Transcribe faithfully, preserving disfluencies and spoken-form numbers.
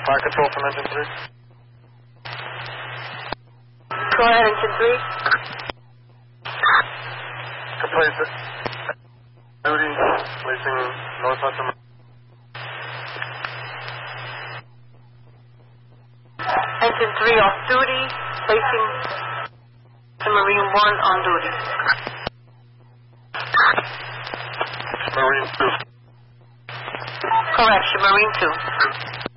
Fire control from engine three. Go ahead, engine three. Complete duty, placing North Hudson. Engine three off duty, placing Marine one on duty. Marine two. Correction, Marine two.